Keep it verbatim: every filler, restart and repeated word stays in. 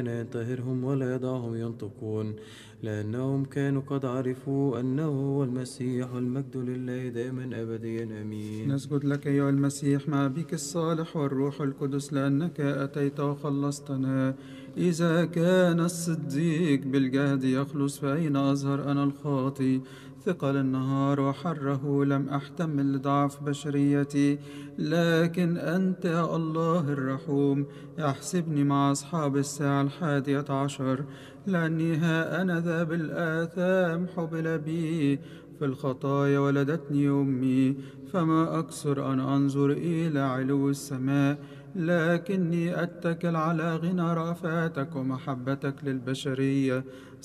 ينتهرهم ولا يدعهم ينطقون، لأنهم كانوا قد عرفوا أنه هو المسيح، والمجد لله دائما أبديا آمين. نسجد لك أيها المسيح مع أبيك الصالح والروح القدس، لأنك أتيت وخلصتنا. إذا كان الصديق بالجهد يخلص، فأين أظهر أنا الخاطي؟ ثقل النهار وحره لم أحتمل لضعف بشريتي، لكن أنت يا الله الرحوم احسبني مع أصحاب الساعة الحادية عشر، لأني ها أنا ذا بالآثام حبل بي، في الخطايا ولدتني أمي. فما أكثر أن أنظر إلى علو السماء، لكني أتكل على غنى رأفاتك ومحبتك للبشرية.